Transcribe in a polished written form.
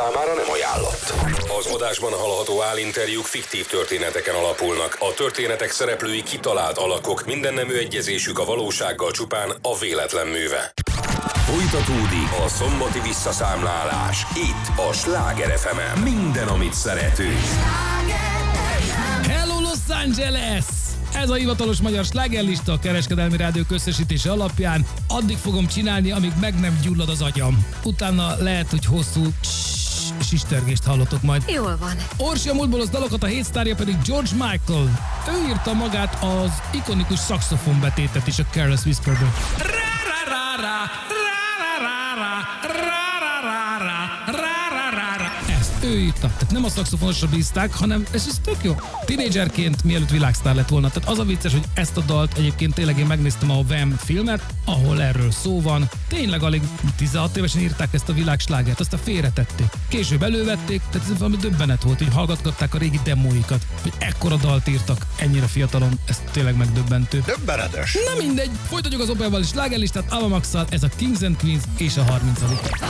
számára nem ajánlott. Az adásban hallható állinterjúk fiktív történeteken alapulnak. A történetek szereplői kitalált alakok, minden nemű egyezésük a valósággal csupán a véletlen műve. Folytatódik a szombati visszaszámlálás. Itt a Sláger FM-en. Minden, amit szeretünk. Hello Los Angeles! Ez a hivatalos magyar slágerlista a Kereskedelmi Rádió összesítése alapján. Addig fogom csinálni, amíg meg nem gyullad az agyam. Utána lehet, hogy hosszú sistergést hallotok majd. Jól van. Orsi a múltból az dalokat, a hétsztárja pedig George Michael. Ő írta magát az ikonikus szaxofonbetétet is a Careless Whisperből. Ő írta. Tehát nem a szaxofonosra bízták, hanem ez tök jó. Tínédzserként mielőtt világsztár lett volna. Tehát az a vicces, hogy ezt a dalt egyébként tényleg én megnéztem a Wham filmet, ahol erről szó van. Tényleg alig 16 évesen írták ezt a világslágert, azt a félretették. Később elővették, tehát ez valami döbbenet volt, hogy hallgatgatták a régi demóikat, hogy ekkora dalt írtak ennyire fiatalon, ez tényleg megdöbbentő. Döbbenetes. Na mindegy, folytatjuk az Opelval és slágerlistát Ava Max-szal, ez a Kings and Queens és a 30.